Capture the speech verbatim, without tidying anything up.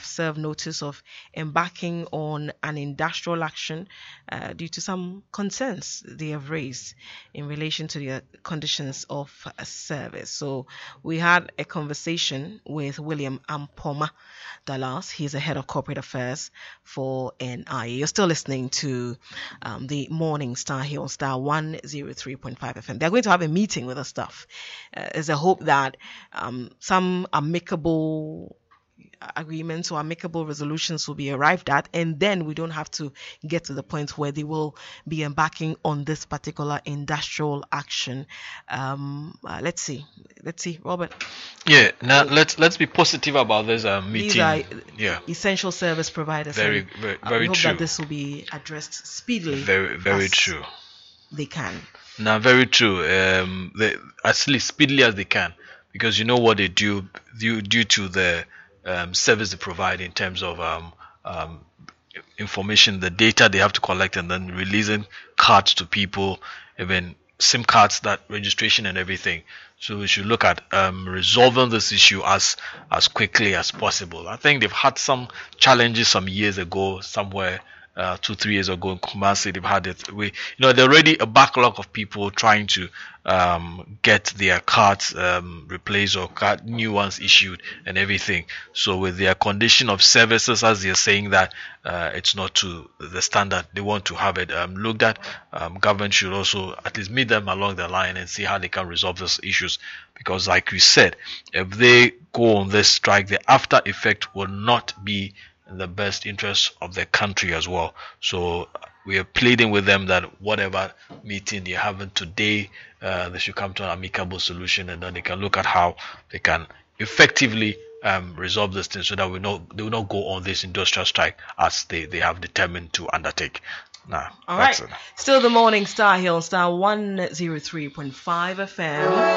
served notice of embarking on an industrial action uh, due to some concerns they have raised in relation to the conditions of uh, service. So we had a conversation with William Ampoma Dallas. He's the head of corporate affairs for N I A. You're still listening to um, the Morning Star here on Star one oh three point five F M. They're going to have a meeting with the staff. Uh, there's a hope that um, some amicable agreements or amicable resolutions will be arrived at, and then we don't have to get to the point where they will be embarking on this particular industrial action. Um, uh, let's see, let's see, Robert. Yeah, now let's let's be positive about this uh, meeting. These are yeah, essential service providers. Very, and, very, uh, very we hope true. that this will be addressed speedily. Very, very true. They can. Now, very true. Um, they, as speedily as they can, because you know what they do due due to the um, service they provide in terms of um, um, information, the data they have to collect, and then releasing cards to people, even SIM cards, that registration and everything. So we should look at um, resolving this issue as as quickly as possible. I think they've had some challenges some years ago, somewhere uh, two, three years ago in Kumasi. They've had it. We, you know, there's already a backlog of people trying to um, get their cards um, replaced or card, new ones issued and everything. So with their condition of services, as they're saying that uh, it's not to the standard, they want to have it um, looked at. Um, government should also at least meet them along the line and see how they can resolve those issues. Because like we said, if they go on this strike, the after effect will not be in the best interest of the country as well. So we are pleading with them that whatever meeting they're having today, uh, they should come to an amicable solution, and then they can look at how they can effectively um, resolve this thing, so that we know they will not go on this industrial strike as they, they have determined to undertake. Nah, all right. It. Still the Morning Star here on Star one oh three point five F M.